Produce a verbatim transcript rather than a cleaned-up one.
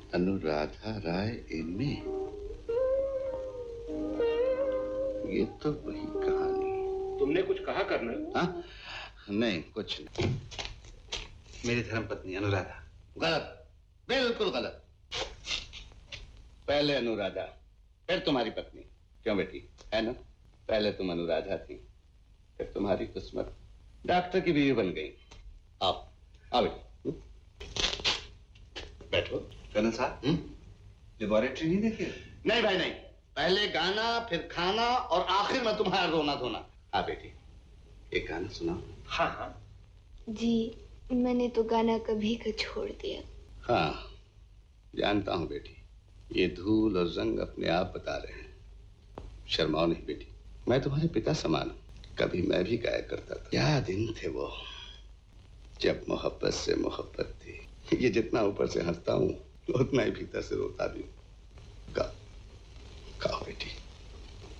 Anuradha Rai M A, ये तो वही कहानी। तुमने कुछ कहा कर्नल? हाँ? नहीं, कुछ नहीं। मेरी धर्मपत्नी अनुराधा। गलत, बिल्कुल गलत। पहले अनुराधा, फिर तुम्हारी पत्नी। क्यों बेटी, है ना? पहले तुम अनुराधा थी, फिर तुम्हारी किस्मत डॉक्टर की बीवी बन गई। आओ, आओ बेटी, बैठो। कर्नल साहब, लेबोरेटरी नहीं देखी? नहीं भाई नहीं, पहले गाना, फिर खाना और आखिर में तुम्हारा रोना धोना। हाँ बेटी, एक गाना सुनाओ। हाँ हाँ जी, मैंने तो गाना कभी का छोड़ दिया। हाँ जानता हूँ बेटी, ये धूल और रंग अपने आप बता रहे हैं। शर्माओ नहीं बेटी, मैं तुम्हारे पिता समान हूँ। कभी मैं भी गाया करता था। क्या दिन थे वो, जब मोहब्बत से मोहब्बत थी। ये जितना ऊपर से हंसता हूँ उतना ही भीतर से रोता भी हूँ। गा